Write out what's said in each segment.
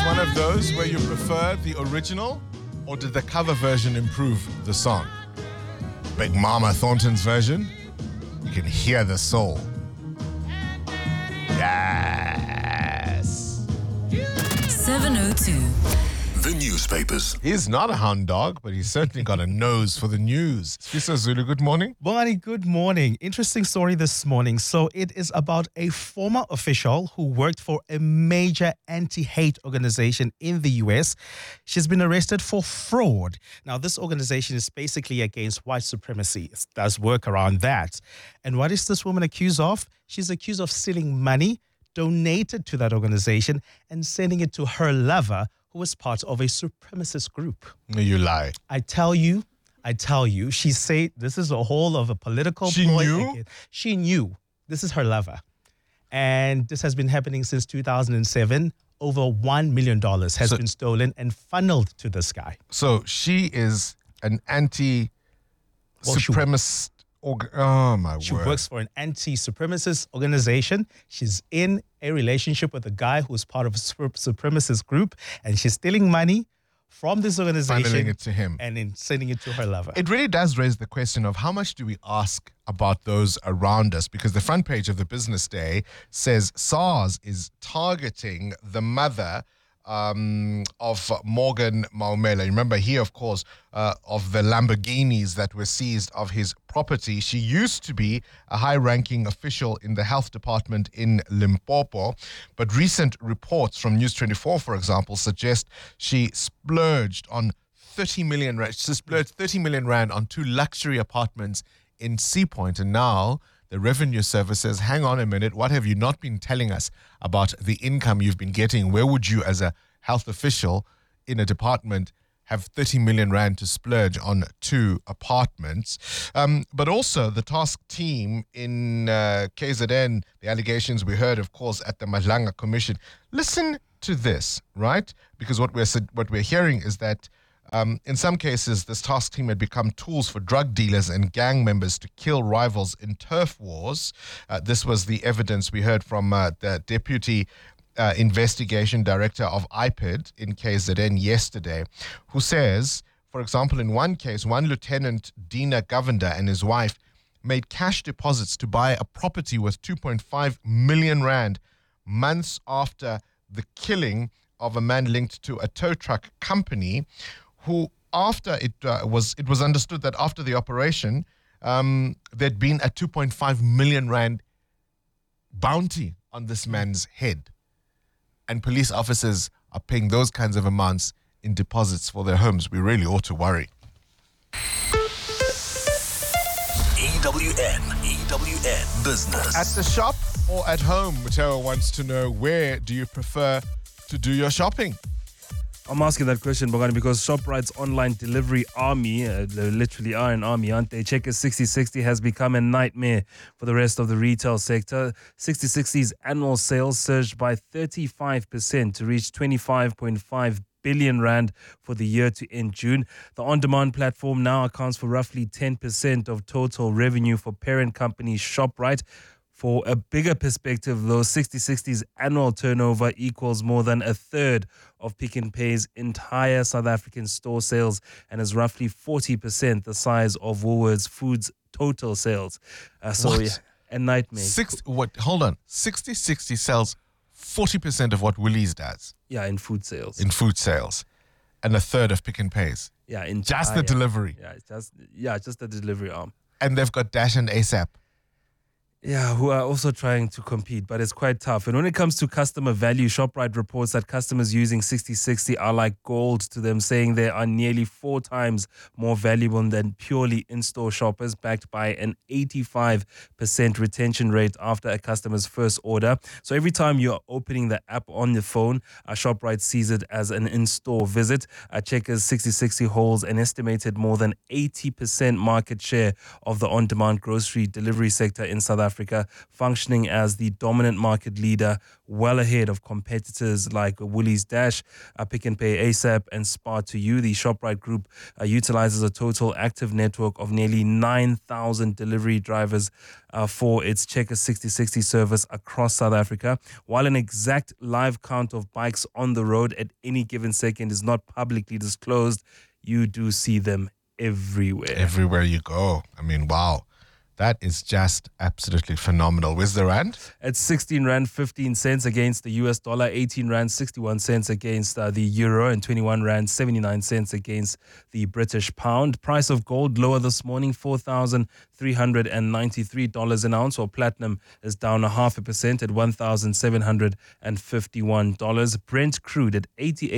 one of those where you prefer the original, or did the cover version improve the song? Big Mama Thornton's version, you can hear the soul. Yes. 702. The newspapers. He's not a hound dog, but he's certainly got a nose for the news. Sifiso Zulu, good morning. Bonnie, good morning. Interesting story this morning. So it is about a former official who worked for a major anti-hate organization in the US. She's been arrested for fraud. Now, this organization is basically against white supremacy. It does work around that. And what is this woman accused of? She's accused of stealing money donated to that organization and sending it to her lover, who was part of a supremacist group. You lie. I tell you, she said this is a whole of a political She ploy knew? against- She knew. This is her lover. And this has been happening since 2007. Over $1 million has been stolen and funneled to this guy. So she is an anti-supremacist. Oh, my She word. works for an anti-supremacist organization. She's in a relationship with a guy who's part of a supremacist group, and she's stealing money from this organization. Funneling it to him. And then sending it to her lover. It really does raise the question of how much do we ask about those around us? Because the front page of the Business Day says SARS is targeting the mother of Morgan Maumela. You remember he, of course, of the Lamborghinis that were seized of his property. She used to be a high-ranking official in the health department in Limpopo, but recent reports from News 24, for example, suggest she splurged on 30 million rand. She splurged 30 million rand on 2 luxury apartments in Sea Point, and now the Revenue Service says, hang on a minute, what have you not been telling us about the income you've been getting? Where would you, as a health official in a department, have 30 million rand to splurge on 2 apartments? But also the task team in KZN, the allegations we heard, of course, at the Madlanga Commission. Listen to this, right? Because what we're hearing is that in some cases, this task team had become tools for drug dealers and gang members to kill rivals in turf wars. This was the evidence we heard from the Deputy Investigation Director of IPID in KZN yesterday, who says, for example, in one case, one Lieutenant Dina Govender and his wife made cash deposits to buy a property worth 2.5 million rand months after the killing of a man linked to a tow truck company, who, after it was understood that after the operation, there'd been a 2.5 million rand bounty on this man's head. And police officers are paying those kinds of amounts in deposits for their homes. We really ought to worry. EWN Business. At the shop or at home, Mateo wants to know, where do you prefer to do your shopping? I'm asking that question, Bongani, because ShopRite's online delivery army, they literally are an army, aren't they? Checkers 6060 has become a nightmare for the rest of the retail sector. 6060's annual sales surged by 35% to reach 25.5 billion rand for the year to end June. The on-demand platform now accounts for roughly 10% of total revenue for parent company ShopRite. For a bigger perspective, though, 6060's annual turnover equals more than a third of Pick n Pay's entire South African store sales and is roughly 40% the size of Woolworths Foods' total sales. What? Yeah, a nightmare. Hold on. 6060 sells 40% of what Woolies does Yeah, in food sales. in food sales, and a third of Pick n Pay's. Yeah, Just the delivery. Yeah, just the delivery arm. And they've got Dash and ASAP. Yeah, who are also trying to compete, but it's quite tough. And when it comes to customer value, ShopRite reports that customers using 6060 are like gold to them, saying they are nearly 4 times more valuable than purely in-store shoppers, backed by an 85% retention rate after a customer's first order. So every time you're opening the app on your phone, ShopRite sees it as an in-store visit. Checkers 6060 holds an estimated more than 80% market share of the on-demand grocery delivery sector in South Africa. Africa, functioning as the dominant market leader, well ahead of competitors like Woolies Dash, Pick n Pay ASAP, and Spar2U. The Shoprite Group utilizes a total active network of nearly 9,000 delivery drivers for its Checker 6060 service across South Africa. While an exact live count of bikes on the road at any given second is not publicly disclosed, you do see them everywhere. Everywhere you go. I mean, wow. That is just absolutely phenomenal. Where's the rand? It's 16 Rand 15 cents against the US dollar, 18 Rand 61 cents against the euro, and 21 Rand 79 cents against the British pound. Price of gold lower this morning, $4,393 an ounce, or platinum is down 0.5% at $1,751. Brent crude at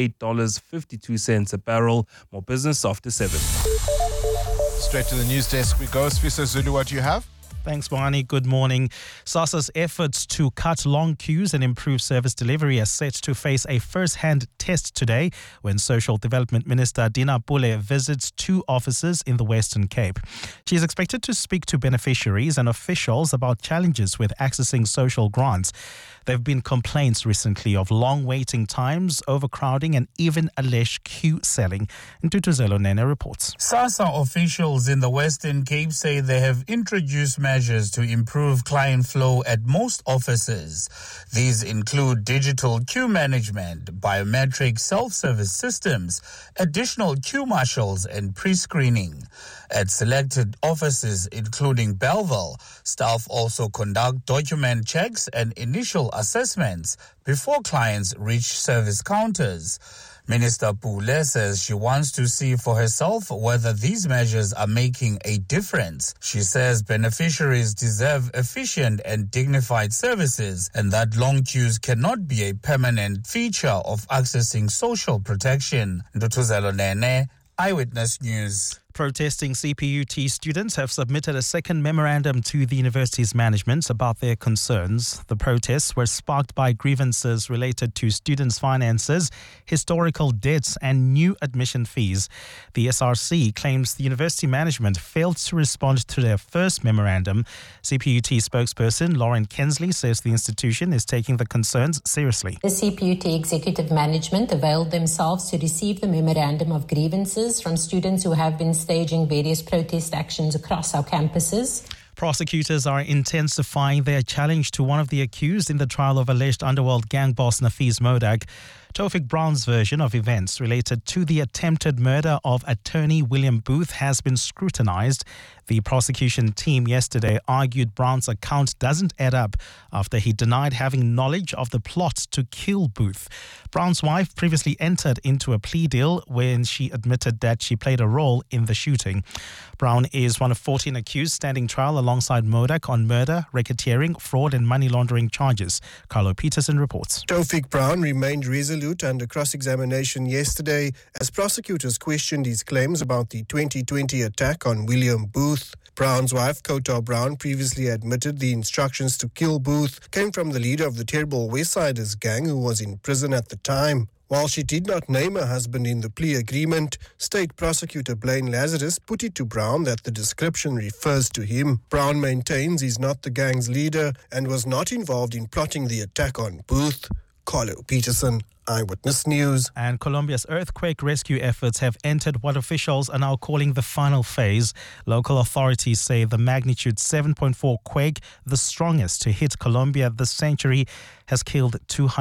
$88.52 a barrel. More business after 7. Straight to the news desk we go. Sfiso Zulu, what do you have? Thanks, Moani. Good morning. SASSA's efforts to cut long queues and improve service delivery are set to face a first-hand test today when Social Development Minister Dina Pule visits 2 offices in the Western Cape. She is expected to speak to beneficiaries and officials about challenges with accessing social grants. There have been complaints recently of long waiting times, overcrowding, and even alleged queue selling. Ntutuzelo Nene reports. SASSA officials in the Western Cape say they have introduced measures to improve client flow at most offices. These include digital queue management, biometric self-service systems, additional queue marshals, and pre-screening. At selected offices, including Bellville, staff also conduct document checks and initial assessments before clients reach service counters. Minister Pule says she wants to see for herself whether these measures are making a difference. She says beneficiaries deserve efficient and dignified services, and that long queues cannot be a permanent feature of accessing social protection. Ndutuzelo Nene, Eyewitness News. Protesting CPUT students have submitted a second memorandum to the university's management about their concerns. The protests were sparked by grievances related to students' finances, historical debts, and new admission fees. The SRC claims the university management failed to respond to their first memorandum. CPUT spokesperson Lauren Kensley says the institution is taking the concerns seriously. The CPUT executive management availed themselves to receive the memorandum of grievances from students who have been staging various protest actions across our campuses. Prosecutors are intensifying their challenge to one of the accused in the trial of alleged underworld gang boss Nafees Modak. Taufik Brown's version of events related to the attempted murder of attorney William Booth has been scrutinized. The prosecution team yesterday argued Brown's account doesn't add up after he denied having knowledge of the plot to kill Booth. Brown's wife previously entered into a plea deal when she admitted that she played a role in the shooting. Brown is one of 14 accused standing trial alongside Modak on murder, racketeering, fraud and money laundering charges. Carlo Peterson reports. Taufik Brown remained resolute under cross-examination yesterday as prosecutors questioned his claims about the 2020 attack on William Booth. Brown's wife, Kota Brown, previously admitted the instructions to kill Booth came from the leader of the terrible Westsiders gang who was in prison at the time. While she did not name her husband in the plea agreement, State Prosecutor Blaine Lazarus put it to Brown that the description refers to him. Brown maintains he's not the gang's leader and was not involved in plotting the attack on Booth. Carlo Peterson, Eyewitness News. And Colombia's earthquake rescue efforts have entered what officials are now calling the final phase. Local authorities say the magnitude 7.4 quake, the strongest to hit Colombia this century, has killed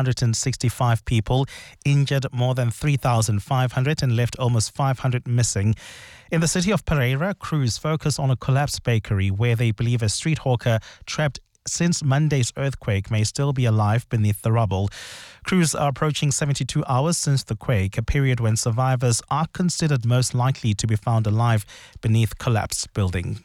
265 people, injured more than 3,500 and left almost 500 missing. In the city of Pereira, crews focus on a collapsed bakery where they believe a street hawker trapped since Monday's earthquake may still be alive beneath the rubble. Crews are approaching 72 hours since the quake, a period when survivors are considered most likely to be found alive beneath collapsed building.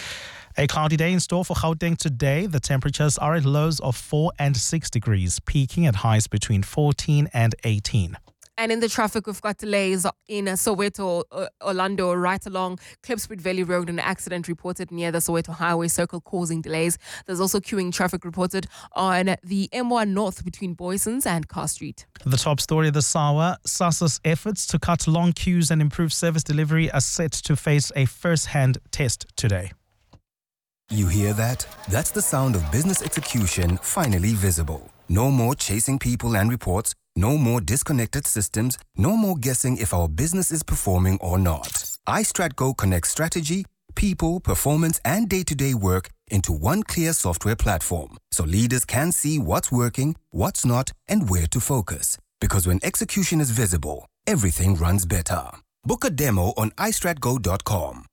A cloudy day in store for Gauteng today. The temperatures are at lows of 4 and 6 degrees, peaking at highs between 14 and 18. And in the traffic, we've got delays in Soweto, Orlando, right along Klipspeed Valley Road. An accident reported near the Soweto Highway Circle causing delays. There's also queuing traffic reported on the M1 North between Boysons and Carr Street. The top story this hour, SASSA's efforts to cut long queues and improve service delivery are set to face a first-hand test today. You hear that? That's the sound of business execution finally visible. No more chasing people and reports. No more disconnected systems. No more guessing if our business is performing or not. iStratGo connects strategy, people, performance, and day-to-day work into one clear software platform, so leaders can see what's working, what's not, and where to focus. Because when execution is visible, everything runs better. Book a demo on istratgo.com.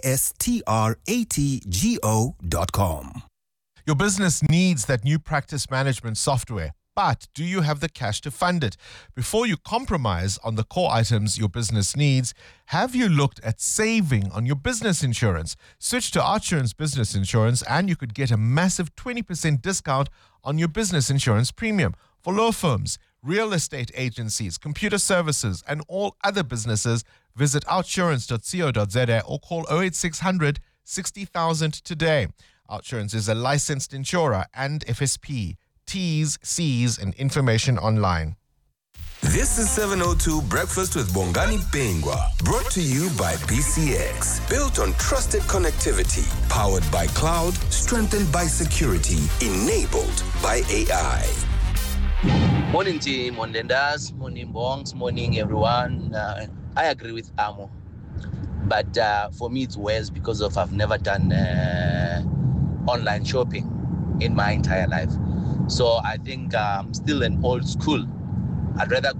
istratgo.com. Your business needs that new practice management software, but do you have the cash to fund it? Before you compromise on the core items your business needs, have you looked at saving on your business insurance? Switch to OUTsurance Business Insurance and you could get a massive 20% discount on your business insurance premium. For law firms, real estate agencies, computer services, and all other businesses, visit outsurance.co.za or call 08600 60,000 today. OUTsurance is a licensed insurer and FSP. T's, C's, and information online. This is 702 Breakfast with Bongani Bingwa, brought to you by BCX. Built on trusted connectivity, powered by cloud, strengthened by security, enabled by AI. Morning team, morning Ndendas, morning Bongs, morning everyone. I agree with Amo, but for me it's worse because of I've never done online shopping in my entire life. So I think I'm still an old school. I'd rather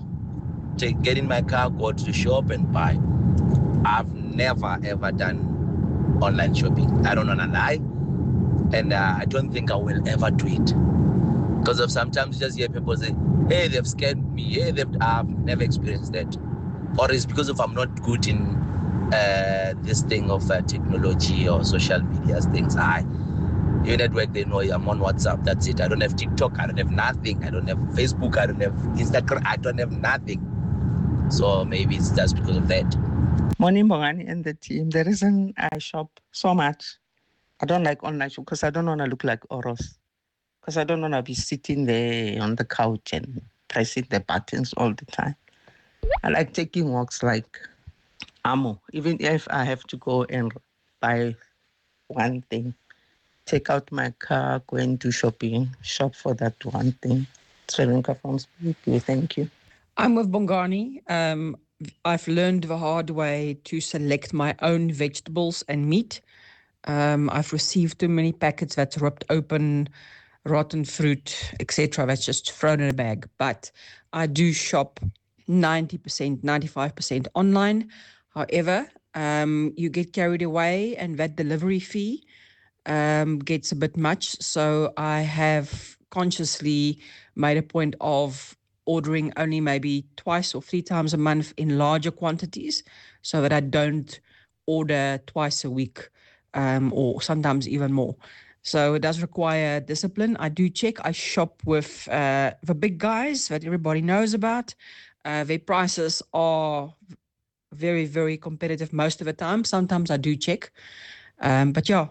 get in my car, go to the shop and buy. I've never ever done online shopping. I don't want to lie, and I don't think I will ever do it. Because of sometimes you just hear people say, hey, they've scammed me, hey, I've never experienced that. Or it's because of I'm not good in this thing of technology or social media things. Even at work, they know I'm on WhatsApp. That's it. I don't have TikTok. I don't have nothing. I don't have Facebook. I don't have Instagram. I don't have nothing. So maybe it's just because of that. Morning, Bongani and the team. The reason I shop so much, I don't like online shop because I don't want to look like Oros. Because I don't want to be sitting there on the couch and pressing the buttons all the time. I like taking walks like Amo. Even if I have to go and buy one thing, take out my car, go and do shopping, shop for that one thing. Srelenka from Spooky, thank you. I'm with Bongani. I've learned the hard way to select my own vegetables and meat. I've received too many packets that's ripped open, rotten fruit, etc. That's just thrown in a bag. But I do shop 90%, 95% online. However, you get carried away and that delivery fee gets a bit much. So I have consciously made a point of ordering only maybe twice or 3 times a month in larger quantities so that I don't order twice a week or sometimes even more. So it does require discipline. I do check. I shop with the big guys that everybody knows about. Their prices are very, very competitive most of the time. Sometimes I do check. But yeah,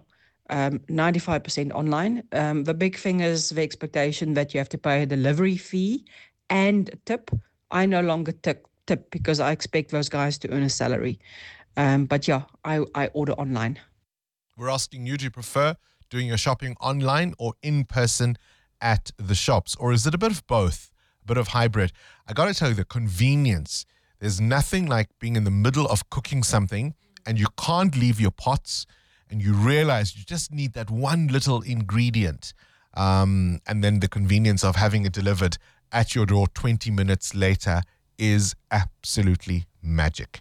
95% online. The big thing is the expectation that you have to pay a delivery fee and a tip. I no longer tip because I expect those guys to earn a salary. But yeah, I order online. We're asking you, do you prefer doing your shopping online or in person at the shops? Or is it a bit of both, a bit of hybrid? I got to tell you, the convenience. There's nothing like being in the middle of cooking something and you can't leave your pots and you realize you just need that one little ingredient. And then the convenience of having it delivered at your door 20 minutes later is absolutely magic.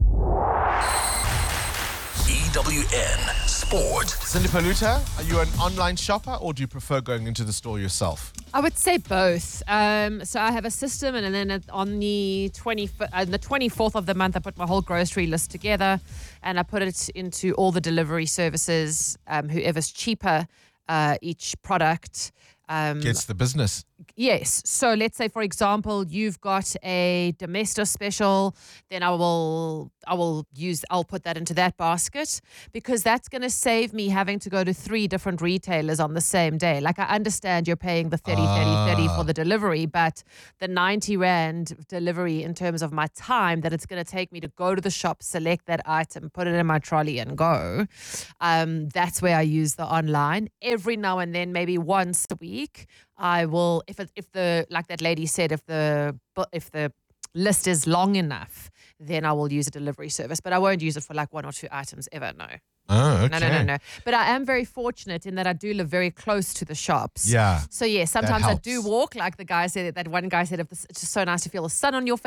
EWN Sport. Cindy Paluta, are you an online shopper or do you prefer going into the store yourself? I would say both. So I have a system, and then on the 24th of the month, I put my whole grocery list together, and I put it into all the delivery services. Whoever's cheaper, each product gets the business. Yes. So let's say, for example, you've got a Domestos special, then I'll put that into that basket, because that's going to save me having to go to 3 different retailers on the same day. Like, I understand you're paying the 30 for the delivery, but the 90 Rand delivery in terms of my time that it's going to take me to go to the shop, select that item, put it in my trolley and go. That's where I use the online. Every now and then, maybe once a week, I will, if the, like that lady said, if the list is long enough, then I will use a delivery service. But I won't use it for like 1 or 2 items ever, no. Oh, okay. No. But I am very fortunate in that I do live very close to the shops. Yeah. So, yeah, sometimes I helps. do walk, like the guy said, that one guy said, it's just so nice to feel the sun on your face.